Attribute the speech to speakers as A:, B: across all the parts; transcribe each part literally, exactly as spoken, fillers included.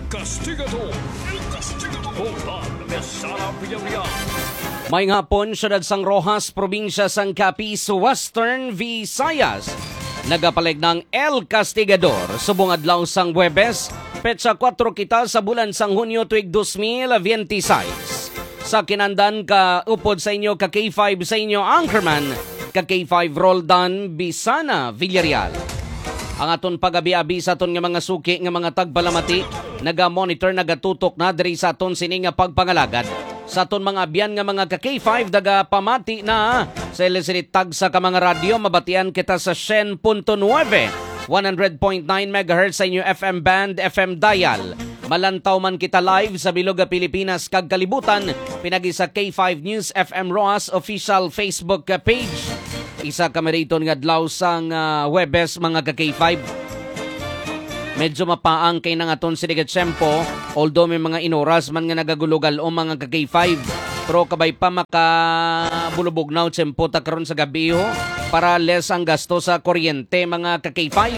A: Castigador. El Castigador. Total Mesala Villarreal.
B: May ngapon siyudad sang Rojas, probinsya sang Capiz, Western Visayas. Nagapalig ng El Castigador subong adlaw sang Huwebes, petsa kwatro kita sa bulan sang Hunyo tuig two thousand twenty-six. Sa kinandan ka upod sa inyo ka K five sa inyo Anchorman, ka K five Roldan Bisana Villarreal. Ang aton pag-abi-abi sa aton nga mga suki nga mga tagbalamati, naga-monitor, nagatutok na diri sa aton sini nga pagpangalagad. Sa aton mga biyan nga mga ka K five daga pamati na sa ilisinitag sa ka mga radyo, mabatian kita sa one hundred point nine, one hundred point nine megahertz sa inyo F M band, F M dial. Malantaw man kita live sa Bilog Pilipinas kag kalibutan, pinagi sa K five News F M Roas official Facebook page. Isa kameriton nga adlaw sang uh, Huwebes mga ka K five. Medyo mapaang kay nang aton sinigat tiyempo, although may mga inoras man nga nagagulugal o mga ka K five. Pero kabay pa makabulubog na tiyempo ta karon sa gabi ho, para less ang gasto sa kuryente mga ka K five.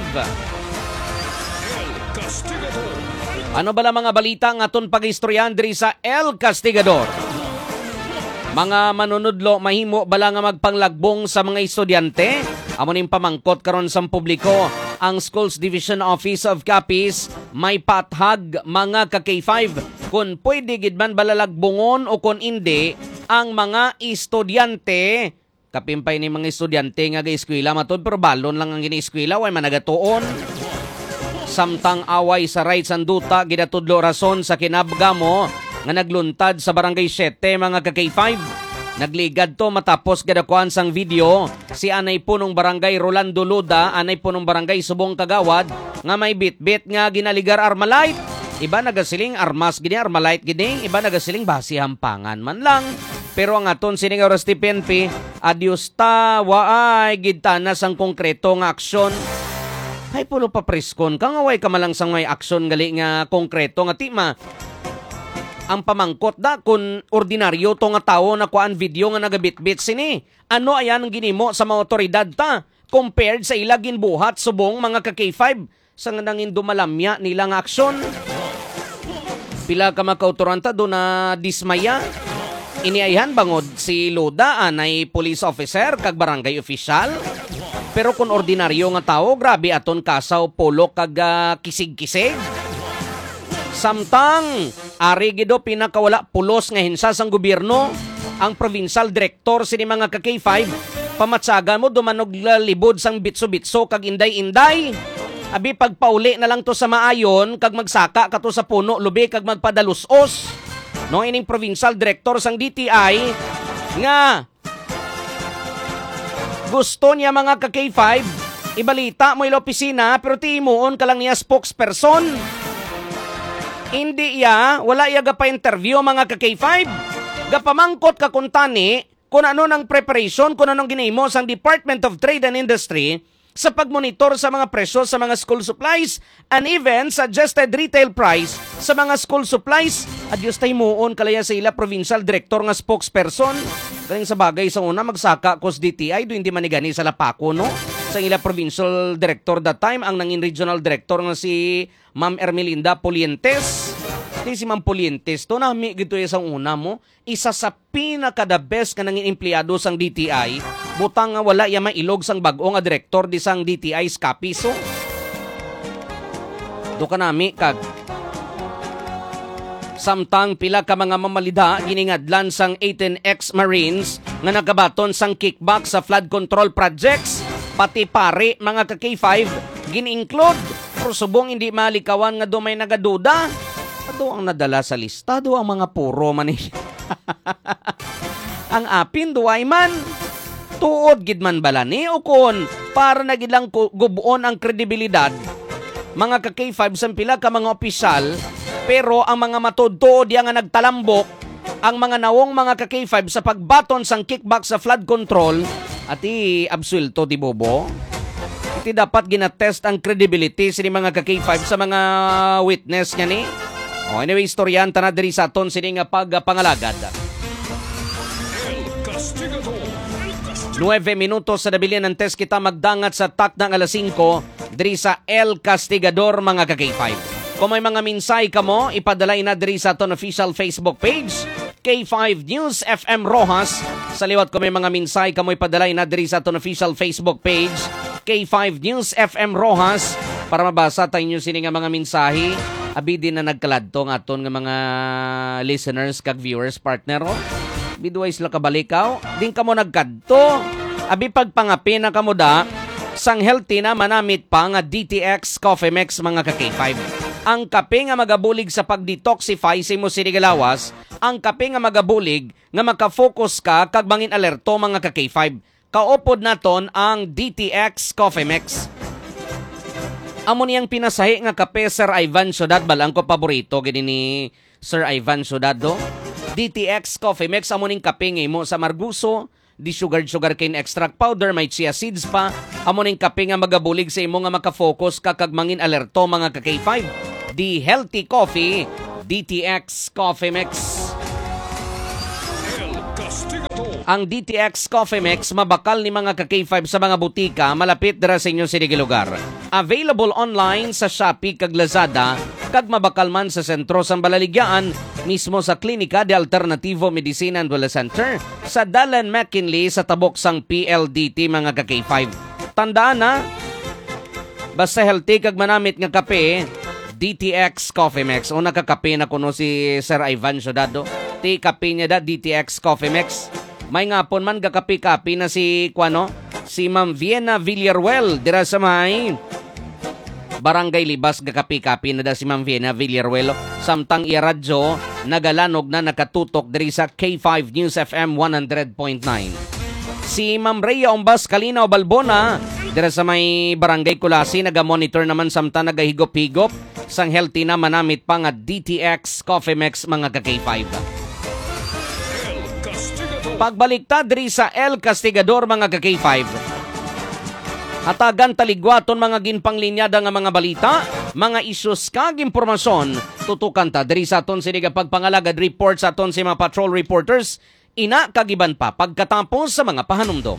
B: Ano bala mga balita ng aton pag-istoryahan diri sa El Castigador? Mga manunudlo, mahimo bala nga magpanglagbong sa mga estudyante? Amo ning pamangkot karon sa publiko. Ang Schools Division Office of Capiz may pathag mga ka K five kung pwede gid man balalagbongon o kung hindi ang mga estudyante. Kapimpay ni mga estudyante nga ga-eskwela matod pero balon lang ang gini-eskwela way managatuon. Samtang away sa rights and duta, gidatudlo rason sa kinabgamo nga nagluntad sa Barangay seven mga ka K five. Nagligad to matapos gadakuan sang video si anay punong Barangay Rolando Luda, anay punong Barangay Subong Kagawad nga may bit-bit nga ginaligar Armalite. Iba nagasiling armas gini, Armalite gini, iba nagasiling basi hampangan man lang. Pero ang aton sining oras ti P N P, adios ta waay gidtana sang konkreto nga aksyon. Ay pulo pa preskon, kang away ka malang sang may aksyon gali nga konkreto nga tima. Ang pamangkot da kung ordinaryo to nga tao na kuan video nga nagabitbit sini. Ano ayan ang ginimo sa mga otoridad ta compared sa ila ginbuhat subong mga ka K five sa nangin dumalamya nila nga aksyon. Pila ka makautoranta do na dismaya. Iniayhan bangod si Loda anay police officer kag barangay official. Pero kung ordinaryo nga tao, grabe aton kasaw polo kag uh, kisig-kisig. Samtang ari gido pinakawala pulos nga hinsa sang gobyerno, ang provincial director sini mga ka K five, pamatsagan mo dumanog libod sang bitso-bitso kag inday-inday. Abi pagpauli na lang to sa maayon kag magsaka kato sa puno lubi kag magpadalusos. No ining provincial director sang D T I nga gusto niya mga ka K five, ibalita mo ilo opisina pero timuon ka lang niya spokesperson. Hindi iya, wala iya gapa-interview mga ka K five. Gapamangkot ka kuntani kung ano ng preparation, kung anong ginahimo sang Department of Trade and Industry sa pagmonitor sa mga presyo sa mga school supplies and even suggested retail price sa mga school supplies. Adyos tayo muon kalaya sa ila provincial director nga spokesperson. Kaling sa bagay sa una magsaka kos D T I do hindi manigani sa lapako no. Sa ila provincial director that time ang nangin regional director nga si Ma'am Ermelinda Polientes. Di si Ma'am Polientes to nami gito sa una mo isa sa pinaka the best nga nangin empleyado sang D T I. Butang nga wala ya mailog sang bag-o nga direktor di sang D T I Capiz. So, do ka nami kag samtang pila ka mga mamalida giningadlan sang eighteen ex-Marines nga nagabaton sang kickback sa flood control projects, pati pare mga ka K five gin-include. Pero subong hindi malikawan nga do may nagaduda. Ado ang nadala sa lista, do ang mga puro man ang apin duay man. Tuod gid man bala ni o kon para na gid lang gubuon ang kredibilidad mga ka K five sa pila ka mga opisyal. Pero ang mga matod-tuod yang nga nagtalambok ang mga nawong mga ka K five sa pagbaton sang kickback sa flood control at i-absuelto ti Bobo. Iti dapat ginatest ang credibility sini mga ka K five sa mga witness niya ni. O anyway, istoryan ta na diri sa aton sini nga pagpangalagad. Nueve minutos sa nabilian ng test kita magdangat sa tak ng alas singko diri sa El Castigador mga ka K five. Kung may mga minsay ka mo, ipadalay na diri sa aton official Facebook page, K five News F M Rojas. Sa liwat kung may mga minsay ka mo, ipadalay na diri sa aton official Facebook page, K five News F M Rojas, para mabasa tayo nyo sini nga mga mensahe. Abi din na nagkaladto nga aton nga mga listeners kag viewers partner oh. Biduay sila kabalikaw, din ka mo nagkadto. Abi pagpangapi na kamo da sang healthy na manamit pa nga D T X Coffee Mix mga ka K five. Ang kape nga magabulig sa pag-detoxify sa imo sinigalawas, ang kape nga magabulig nga makafocus ka kag mangin alerto mga ka K five. Kaupod naton ang D T X Coffee Mix. Amo niyang pinasahi nga kape Sir Ivan Ciudad, balang ko paborito gini ni Sir Ivan Ciudad do. D T X Coffee Mix amo ning kape nga imo sa marguso, di sugar sugarcane extract powder, may chia seeds pa. Amo ning kape nga magabulig sa imo nga makafocus ka kag mangin alerto mga ka K five. The healthy coffee, D T X Coffee Mix. Ang D T X Coffee Mix mabakal ni mga ka K five sa mga butika malapit dira sa inyong sinigi lugar. Available online sa Shopee kag Lazada kag mabakal man sa sentro sa Balaligyan mismo sa Klinika de Alternativo Medicina and Wellness Center sa Dalan McKinley sa tabok sang P L D T mga ka K five. Tandaan na, basta healthy kag manamit nga kape, D T X Coffee Mix. O nakakape na kuno si Sir Ivan Ciudad. Ti kape niya da D T X Coffee Mix. May ngapon man gakapi-kapi na si kuano, si Ma'am Vienna Villaruel dira sa may Barangay Libas, gakapi-kapi na da si Ma'am Vienna Villaruel. Samtang iya radyo nagalanog na nakatutok diri sa K five News F M one hundred point nine. Si Ma'am Rhea Ombas Kalinaw Balbona dira sa may Barangay Kulasi naga-monitor naman samtang nagahigop-higop sang healthy na manamit pa nga D T X Coffee Mix mga ka K five. Pagbaliktad diri sa El Castigador mga ka K five. Hatagan taligwaton mga ginpanglinyada nga mga balita, mga isyus kag impormasyon, tutukan ta diri sa aton siniga pagpangalagad report sa aton si mga patrol reporters, ina kagiban pa pagkatapos sa mga pahanumdom.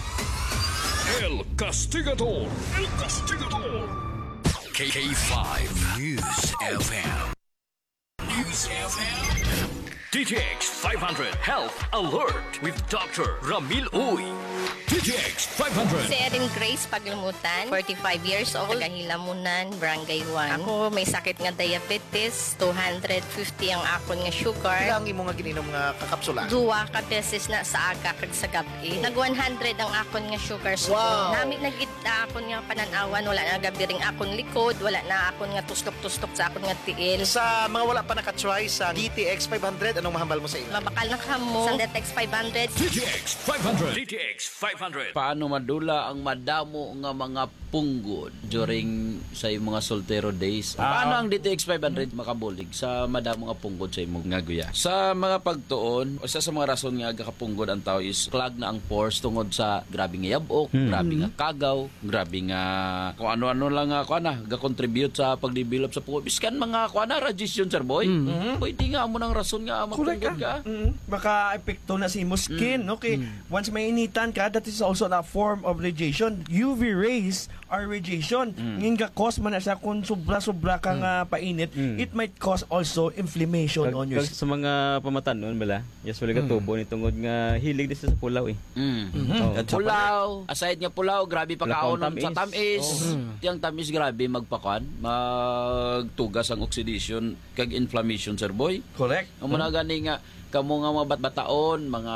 A: El Castigador. El Castigador. K five News F M. News F M. D T X five hundred Health Alert with Doctor Ramil Uy. D T X five hundred.
C: Si Erin Grace Paglimutan, forty-five years old, Tagahilamunan, Barangay one. Ako may sakit nga diabetes, two hundred fifty ang akon nga sugar.
D: Ilang imo nga gininom nga kakapsula?
C: Duwa ka beses na sa aga kag sa gabi. Nag one hundred ang akon nga sugar. So,
D: Wow.
C: nami nagit na akon nga pananawan, wala na gabiring akon likod, wala na akon nga tuslok-tuslok sa akon nga tiil.
D: Sa mga wala pa nakatry sa D T X five hundred, anong mahambal mo sa ila?
C: Mabakal na kamo. Sa D T X five hundred.
A: D T X five hundred. D T X five hundred.
E: Paano madula ang madamo nga mga punggod during sa imong mga soltero days? Paano ang D T X five hundred makabulig sa madamo nga punggod sa imong nga guya? Sa mga pagtuon, isa sa mga rason nga gakapunggod ang tao is clog na ang pores tungod sa grabe nga yabok,
B: Hmm.
E: grabe nga kagaw, grabe nga kung ano-ano lang nga kuan na ga-contribute sa pagdevelop sa punggod. Biskan mga kuan na radiation sir boy.
B: Hmm.
E: Pwede nga mo nang rason nga mapunggod ka.
F: Mm, baka epekto na si mo skin. Okay, once may initan ka, that is also a form of radiation. U V rays are radiation. Ngin ga cause man na siya kung sobra-sobra kang ah, painit, it might cause also inflammation on your
G: Kag sa mga pamatanon bala, usually ka tubo ni tungod nga hilig din sa pulaw eh.
E: Mm.
G: Oh.
E: Pulaw, aside nga pulaw, grabe pa
G: Pulaw
E: kaon
G: tamis.
E: sa tamis. Tiyang tamis grabe magpakuan, magtugas ang oxidation kag inflammation sir boy.
F: correct.
E: Ang mga gani nga kamo nga mga bat-bataon, mga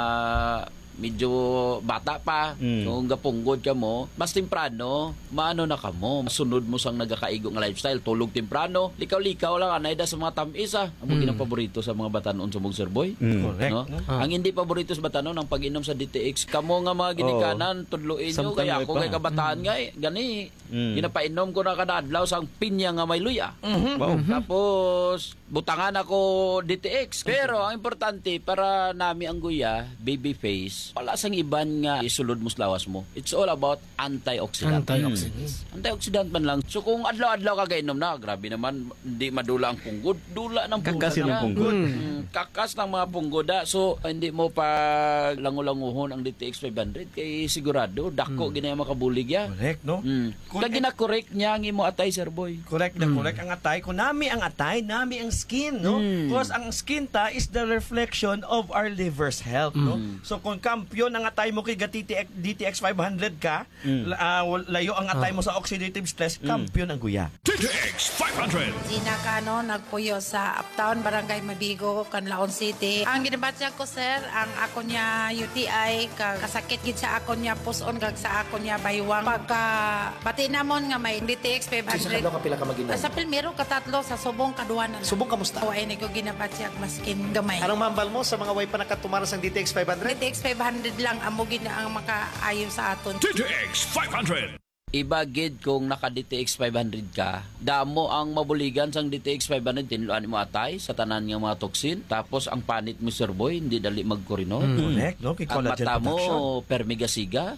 E: medyo bata pa,
G: Mm.
E: kung gapunggod ka mo, mas temprano, maano na ka mo. Sunod mo sang nagakaigo nga lifestyle, tulog temprano, likaw-likaw lang, anay da sa mga tamis ah. Ang mm. paborito sa mga batanon sa mong sir boy.
G: Mm.
F: Correct.
E: No? Ang hindi paborito sa batanon ang pag-inom sa D T X. Kamo nga mga ginikanan, tudluin nyo,
G: Samtang
E: kaya
G: may
E: ako
G: pa.
E: kay kabataan nga eh, gani.
G: Mm.
E: Ginapainom ko na kada adlaw sang pinya nga may luya.
G: Wow.
E: Tapos, butangan ako D T X. Pero, ang importante, para nami ang guya, baby face, antioxidants. Wala sang iban nga isulod mo sa lawas mo. It's all about antioxidant.
H: Antioxidants.
E: Hmm. Antioxidant man lang. So kung adlaw-adlaw ka gainom na, grabe naman, hindi madula ang punggod. Dula ng punggod.
G: Kakas yun ang
E: na.
G: punggod.
E: Hmm. Kakas ng mga punggod. ah. So hindi mo pa langulanguhon ang D T X five hundred kay sigurado dako hmm. ginaya makabulig ya.
F: Correct, no?
E: Hmm. Lagi na correct niya ang imo atay, Sir Boy.
F: Correct na correct ang atay. Kung nami ang atay, nami ang skin, no?
E: Mm.
F: Because ang skin ta is the reflection of our liver's health, no? So kung kampiyon ang atay mo kay D T X five hundred ka,
E: Mm.
F: uh, layo ang atay mo sa oxidative stress, kampiyon ang guya.
A: D T X five hundred.
I: Gina Cano, nagpuyo sa Uptown, Barangay Mabigo, Canlaon City. Ang ginabatya ko, sir, ang ako niya U T I, kag kasakit gid sa ako niya puson, kag sa ako niya baywang. Pagka bati namon nga may D T X five hundred.
D: Sa kapila ka maginom?
I: Sa Pilmero, katatlo, sa Subong, Kaduanan.
D: Subong kamusta?
I: O, ay ko ginabatya, maskin gamay.
D: Anong mambal mo sa mga way pa nakatumaras ng D T X five
I: D
D: hundred?
I: T X five hundred lang, amo gina ang makaayon sa aton.
A: D T X five hundred.
E: Iba gid kung naka D T X five hundred ka, damo ang mabuligan sang D T X five hundred tinluan mo atay sa tanan nga mga toksin, tapos ang panit mo, Sir Boy, hindi dali magkurinot.
F: Correct, no? Kay
E: Ang
F: collagen
E: mata
F: production.
E: mo permigasiga.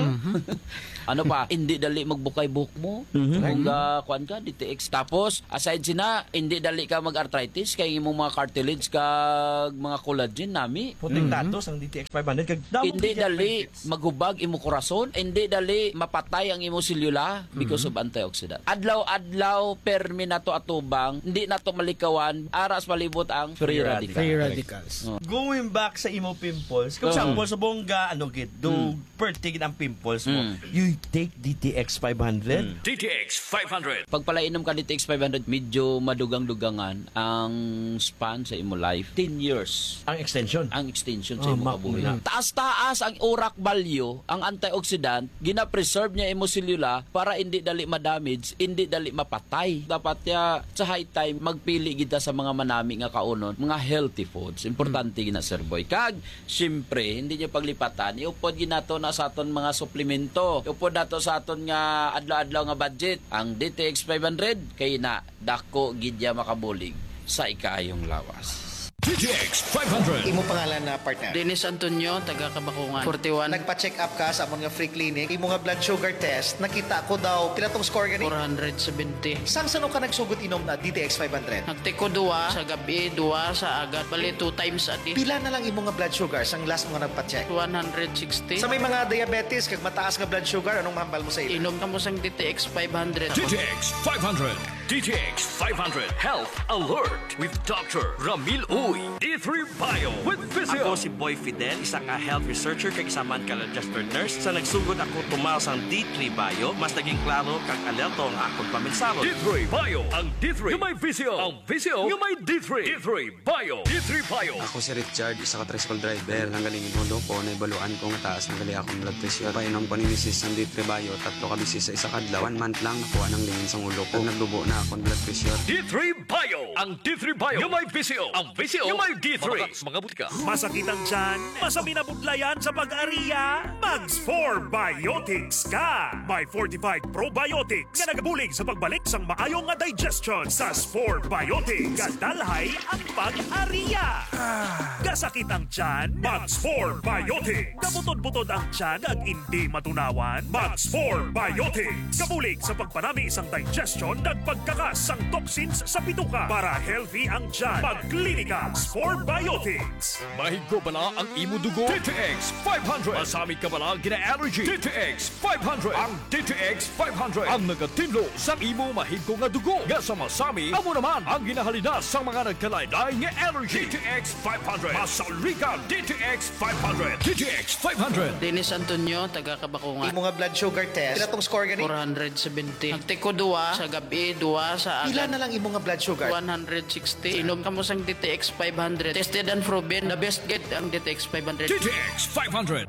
E: Ano pa, hindi dali magbukay buhok mo. Kung uh, kuan ka D T X. Tapos aside sina, hindi dali ka mag-arthritis kay imong mga cartilage kag mga collagen nami.
F: Puting datos ang D T X five hundred. Kag damo
E: Hindi
F: gid
E: dali
F: benefits.
E: maghubag imo korason, hindi dali mapatay ang imo selula because of antioxidant. Adlaw-adlaw permi nato atubang, hindi nato malikawan aras palibot ang free radical.
H: Free radicals.
F: Going back sa imo pimples, kung
E: Oh.
F: example, sa bongga, ano gid, do pertigin ang pimples mo,
E: Mm.
F: you take D T X five hundred.
A: D T X five hundred.
E: Pag palainom ka D T X five hundred, medyo madugang-dugangan ang span sa imo life. ten years.
F: Ang extension.
E: Ang extension
F: Oh,
E: sa imo
F: mak-
E: kabuhi.
F: na.
E: Taas-taas ang orak value, ang antioxidant, gina-preserve niya imo selula para hindi dali ma-damage, hindi dali mapatay. Dapat ya sa high time magpili kita sa mga manami nga kaunon, mga healthy foods. Importante gina, Sir Boy. Kag syempre, hindi niyo paglipatan, iupod ginato na sa aton mga suplemento. Iupod nato sa aton nga adlaw-adlaw nga budget. Ang D T X five hundred kay na dako gidya makabulig sa ikayong lawas.
A: D T X five hundred.
D: Imo pangalan na partner?
J: Dennis Antonio, taga Kabakungan. forty-one,
D: Nagpa-check up ka sa amon nga free clinic. Imo nga blood sugar test, nakita ko daw pila tong score gani?
J: four seventy.
D: Sang sano ka nagsugot inom na D T X five hundred?
J: Nagtiko duwa sa gabi, duwa sa agat. Bali, two times a day.
D: Pila na lang imo nga blood sugar sang last mo nga nagpa-check?
J: one sixty.
D: Sa may mga diabetes kag mataas nga blood sugar, anong mahambal mo sa ila?
J: Inom ka mo sang D T X five hundred.
A: D T X five hundred. D T X five hundred. Health Alert with Doctor Ramil Uy. D three Bio with Physio.
K: Ako si Boy Fidel, isa ka health researcher kag isa man ka registered nurse. Sa nagsugod ako tumaw sang D three Bio, mas naging klaro kag alerto ang akong paminsaro.
A: D three Bio. Ang D three yung may Physio. Ang Physio yung may D three. D three Bio. D three Bio.
L: Ako si Richard, isa ka tricycle driver. Nanggaling inulo ko, naibaluan ko nga taas nagali akong blood pressure. Painom ko ni Missus ng D three Bio, tatlo ka bisis sa isa kadlaw. One month lang nakuha ng lingin sa ulo ko. Nagdubo na akong blood pressure.
A: D three Bio. Ang D three Bio yung may Physio. Ang Physio yung may D three. Mga butika.
M: Masakit ang tiyan? Masami na budlayan sa pag-ariya? Mags four Biotics ka! May fortified probiotics nga nagabulig sa pagbalik sang maayong nga digestion. Sa four Biotics, kadalhay ang pag-ariya. Gasakit ang tiyan? Mags four Biotics. Kabutod-butod ang tiyan ag hindi matunawan? Mags four Biotics. Kabulig sa pagpanami sang digestion ag pagkakas sang toxins sa bituka para healthy ang tiyan. Magklinika four Biotics.
A: Mahigo bala ang imo dugo? D T X five hundred. Masamit ka bala gina-allergy? D T X five hundred. Ang D T X five hundred. Ang nagatinlo sa imo mahigo nga dugo. Nga sa masami, amo naman ang ginahalina sa mga nagkalaylay nga allergy. D T X five hundred. Masalrika D T X five hundred. D T X five hundred.
J: Dennis Antonio, taga Kabakungan.
D: Imo nga blood sugar test, pila tong score gani?
J: four seventy. Nagtiko duwa sa gabi, duwa sa
D: Pila
J: agat.
D: na lang imo nga blood sugar?
J: one sixty. Inom ka mo sang D T X five hundred. Tested and proven. The best get ang D T X five hundred.
A: D T X five hundred.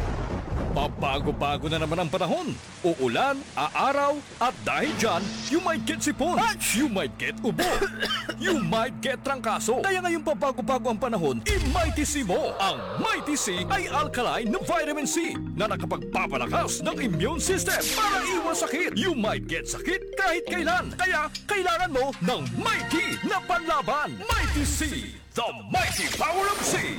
A: Pabago-bago na naman ang panahon. Uulan, aaraw, at dahil dyan, you might get sipon. You might get ubo. You might get trangkaso. Kaya ngayong pabago-bago ang panahon, i-Mighty C mo. Ang Mighty C ay alkaline na vitamin C na nakapagpapalakas ng immune system para iwas sakit. You might get sakit kahit kailan. Kaya kailangan mo ng Mighty na panlaban. Mighty C, the mighty power of C.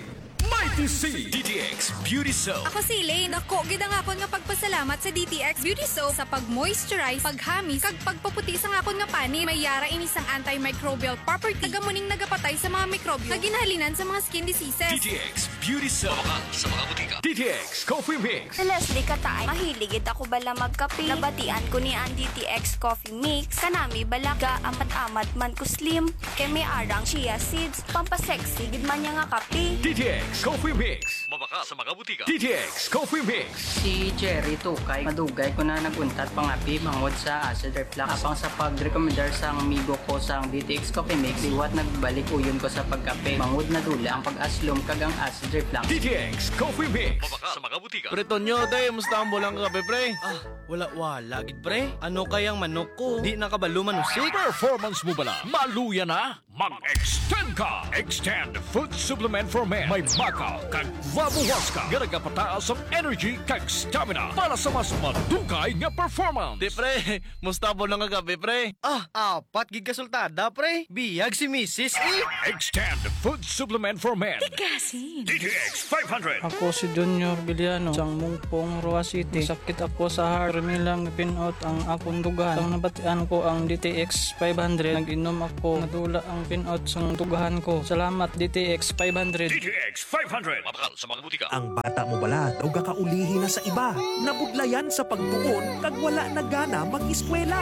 A: Mighty C D T X Beauty Soap.
H: Ako si Elaine. Ako, gid ang akon nga pagpasalamat sa D T X Beauty Soap sa pag-moisturize, paghamis, kag pagpaputi sa akon nga pani. May yara inis ang antimicrobial property. Tagamuning nagapatay sa mga mikrobyo na ginahalinan sa mga skin diseases.
A: D T X Beauty Soap. Sa mga butika. D T X Coffee Mix.
N: Sa Leslie Katay, mahiligid ako bala magkape. Nabatian ko ni ang D T X Coffee Mix. Kanami balaga amat-amat man ko slim. Kay may arang chia seeds. Pampasexy, gid man niya nga kape.
A: D T X Coffee Mix. Mabaka sa mga butika. D T X Coffee Mix.
J: Si Jerry Tukay, madugay ko na naguntat pangapi mangod sa acid reflux. Apang sa pag-recommendar sa amigo ko sa D T X Coffee Mix, iwat nagbalik uyon ko sa pagkape. Mangod na dula ang pag-aslom kagang acid reflux.
A: D T X Coffee Mix. Mabaka sa mga butika.
O: Pretonyo, day, musta ang bulang kape, pre? Ah, wala-wala, gid, pre. Ano kayang manok ko? Di nakabalo manusik.
A: Performance mo bala? Maluya na? Mag-extend ka! Extend Food Supplement for Men. May makaw kag mabuwas ka. Garagapataas ang energy kag stamina para sa mas madugay nga performance.
O: Di, pre, musta ang bulang kape, pre? Ah, apat gig kasultada, pre. Biyag si Missus E.
A: Extend Food Supplement for Men.
H: Tigasin.
A: D T X five hundred.
P: Ako si Junior Biliano, isang mungpong Roa City. Sakit ako sa heart, nilang pinout ang akong dugahan. Ang nabatian ko ang D T X five hundred. Nag-inom ako, nadula ang pinout sa dugahan ko. Salamat D T X five hundred.
A: D T X five hundred. Mabakal sa mga butika.
M: Ang bata mo bala daw gakaulihi na sa iba. Nabudlayan sa pagtuon kag wala na gana mag-eskwela.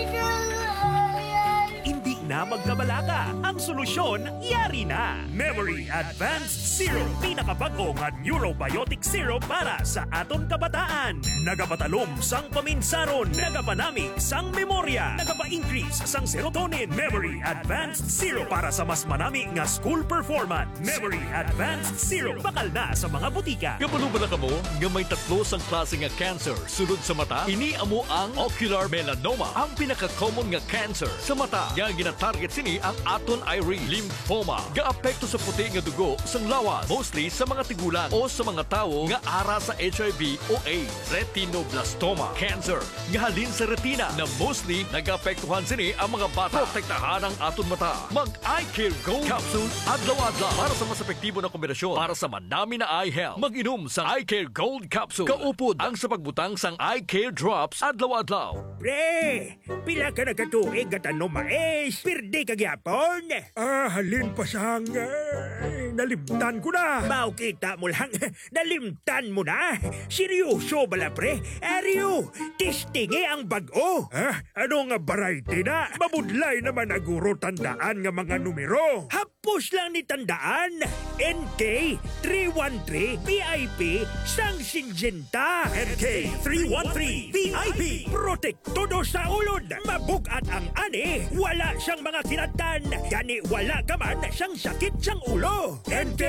M: Hindi na magkabalaga. Ang solusyon, yari na. Memory Advanced Syrup. Pinakabago nga Neurobiotic Syrup para sa aton kabataan. Nagapatalom sang paminsaron. Nagapanamig sang memorya. Nagapa-increase sang serotonin. Memory Advanced Syrup para sa mas manami nga school performance. Memory Advanced Syrup. Bakal na sa mga butika.
Q: Kabalo ba na kamo nga may tatlo sang klase nga cancer sunod sa mata? Ini amo ang ocular melanoma, ang pinaka-common nga cancer sa mata. Yang gina-target sini ang aton eye lymphoma. Gaapekto sa puti nga dugo sang lawas, mostly sa mga tigulang o sa mga tawo nga ara sa H I V o AIDS. Retinoblastoma cancer nga halin sa retina na mostly nagapektuhan sini ang mga bata. Protektahan ang aton mata. Mag-Eye Care Gold Capsule adlaw-adlaw para sa mas epektibo na kombinasyon para sa manami na eye health. Mag-inom sa Eye Care Gold Capsule. Kaupod ang sa pagbutang sang Eye Care Drops adlaw-adlaw.
R: Pre, pila ka nagkatuig at ano mais? Pirdi ka gyapon? Ah, halin pa sang uh, nalimtan ko na. Mau kita mo lang, nalimtan mo na. Seryoso bala pre? Ariyo, testingi ang bago. Ah, ano nga variety na? Mabudlay naman aguro tandaan nga mga numero. Hapos lang ni tandaan. N K three one three V I P sang Syngenta.
M: N K three one three V I P.
R: Protektodo sa ulod. Mabugat ang ani. Wala siyang mga kinatan. Gani wala ka man siyang sakit siyang ulo. N K